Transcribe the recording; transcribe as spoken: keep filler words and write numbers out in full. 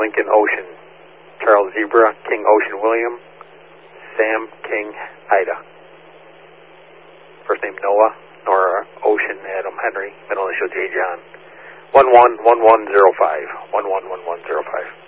Lincoln Ocean, Charles Zebra, King Ocean William, Sam King Ida. First name Noah, Nora Ocean Adam Henry, middle initial J John. one one one one zero five, one one one one zero five.